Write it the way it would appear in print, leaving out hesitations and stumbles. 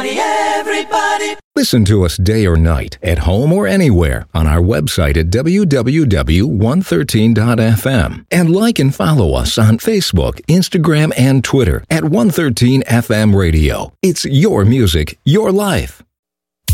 Everybody. Listen to us day or night, at home or anywhere, on our website at www.113.fm. And like and follow us on Facebook, Instagram, and Twitter at 113 FM Radio. It's your music, your life.